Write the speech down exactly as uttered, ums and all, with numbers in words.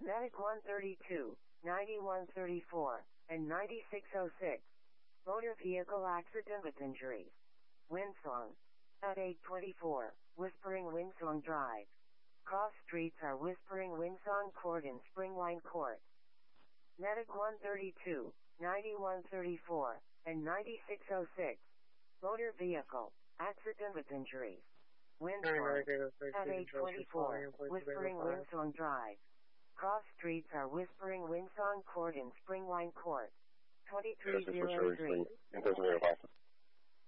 Medic one thirty-two, ninety-one thirty-four, and ninety-six oh six. Motor vehicle accident with injuries. Winsong. At eight twenty-four, Whispering Winsong Drive. Cross streets are Whispering Winsong Court and Springline Court. Medic one thirty-two, ninety-one thirty-four, and ninety-six oh six. Motor vehicle accident with injuries. Winsong. At eight twenty-four, Whispering Winsong Drive. Cross streets are Whispering Winsong Court and Springline Court. twenty-three oh three.